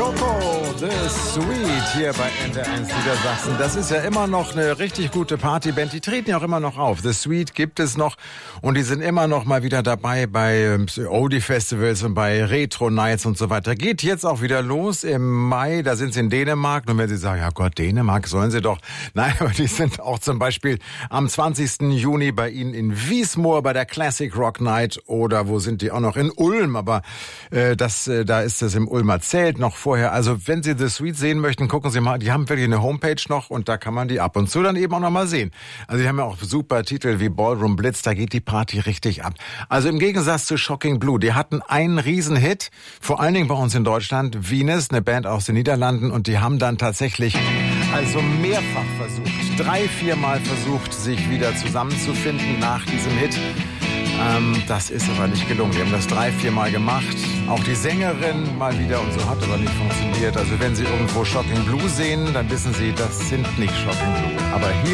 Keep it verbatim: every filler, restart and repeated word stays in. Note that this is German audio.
Coco, The Sweet hier bei N D R eins Niedersachsen. Das ist ja immer noch eine richtig gute Partyband. Die treten ja auch immer noch auf. The Sweet gibt es noch und die sind immer noch mal wieder dabei bei Oldie-Festivals und bei Retro-Nights und so weiter. Geht jetzt auch wieder los im Mai. Da sind sie in Dänemark. Und wenn Sie sagen, ja Gott, Dänemark sollen sie doch. Nein, aber die sind auch zum Beispiel am zwanzigsten Juni bei Ihnen in Wiesmoor bei der Classic Rock Night. Oder wo sind die auch noch? In Ulm. Aber äh, das, äh, da ist es im Ulmer Zelt noch vorher. Also wenn Sie The Sweet sehen möchten, gucken Sie mal. Die haben wirklich eine Homepage noch und da kann man die ab und zu dann eben auch noch mal sehen. Also die haben ja auch super Titel wie Ballroom Blitz. Da geht die Party richtig ab. Also im Gegensatz zu Shocking Blue. Die hatten einen Riesenhit. Vor allen Dingen bei uns in Deutschland. Venus, eine Band aus den Niederlanden. Und die haben dann tatsächlich also mehrfach versucht. Drei, viermal versucht, sich wieder zusammenzufinden nach diesem Hit. Ähm, das ist aber nicht gelungen. Die haben das drei, viermal gemacht. Auch die Sängerin mal wieder und so hat aber nicht funktioniert. Also wenn Sie irgendwo Shocking Blue sehen, dann wissen Sie, das sind nicht Shocking Blue. Aber hier